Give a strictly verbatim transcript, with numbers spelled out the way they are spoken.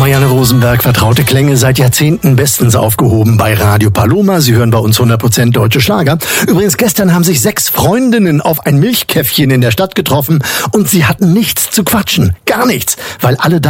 Marianne Rosenberg, vertraute Klänge, seit Jahrzehnten bestens aufgehoben bei Radio Paloma. Sie hören bei uns hundert Prozent deutsche Schlager. Übrigens, gestern haben sich sechs Freundinnen auf ein Milchkäffchen in der Stadt getroffen und sie hatten nichts zu quatschen. Gar nichts, weil alle da